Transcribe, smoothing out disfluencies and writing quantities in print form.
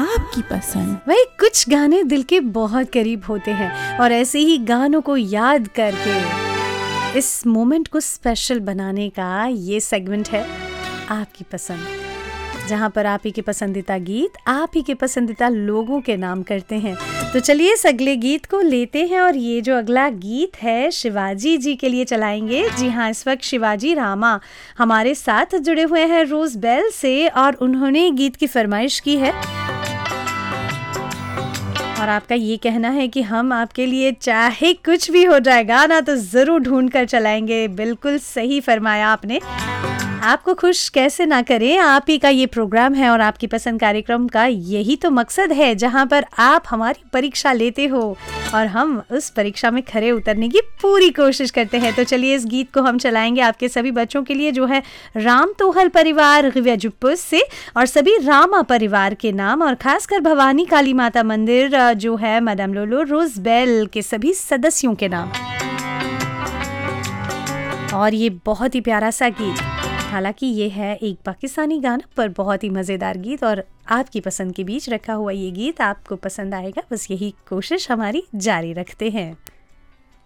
आपकी पसंद। वही कुछ गाने दिल के बहुत करीब होते हैं और ऐसे ही गानों को याद करके इस मोमेंट को स्पेशल बनाने का ये सेगमेंट है आपकी पसंद, जहाँ पर आप ही के पसंदीदा गीत आप ही के पसंदीदा लोगों के नाम करते हैं। तो चलिए इस अगले गीत को लेते हैं और ये जो अगला गीत है शिवाजी जी के लिए चलाएंगे। जी हाँ, इस वक्त शिवाजी रामा हमारे साथ जुड़े हुए हैं रोज बेल से और उन्होंने गीत की फरमाइश की है और आपका ये कहना है कि हम आपके लिए चाहे कुछ भी हो जाएगा ना तो ज़रूर ढूंढ कर चलाएंगे। बिल्कुल सही फरमाया आपने, आपको खुश कैसे ना करें, आप ही का ये प्रोग्राम है और आपकी पसंद कार्यक्रम का यही तो मकसद है, जहां पर आप हमारी परीक्षा लेते हो और हम उस परीक्षा में खरे उतरने की पूरी कोशिश करते हैं। तो चलिए इस गीत को हम चलाएंगे आपके सभी बच्चों के लिए जो है राम तोहल परिवार रिव्याजुप्पुस से और सभी रामा परिवार के नाम और खासकर भवानी काली माता मंदिर जो है मैडम लोलो रोज बेल के सभी सदस्यों के नाम। और ये बहुत ही प्यारा सा गीत, हालांकि ये है एक पाकिस्तानी गाना पर बहुत ही मज़ेदार गीत और आपकी पसंद के बीच रखा हुआ ये गीत आपको पसंद आएगा, बस यही कोशिश हमारी जारी रखते हैं।